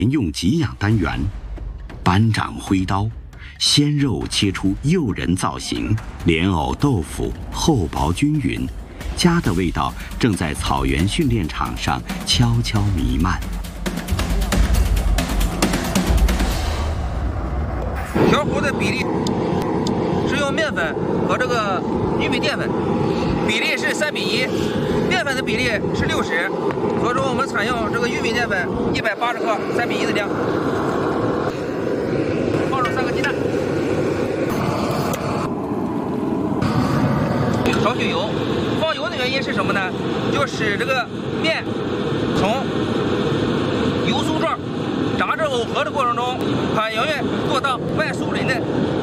用给养单元，班长挥刀，鲜肉切出诱人造型，莲藕豆腐厚薄均匀，家的味道正在草原训练场上悄悄弥漫。 调糊的比例是用面粉和这个玉米淀粉，比例是3:1，面粉的比例是60，所以说我们采用这个玉米淀粉180克3:1的量，放入3个鸡蛋，少许油。放油的原因是什么呢？就使这个面从油酥状炸至耦合的过程中，很容易做到外酥里嫩。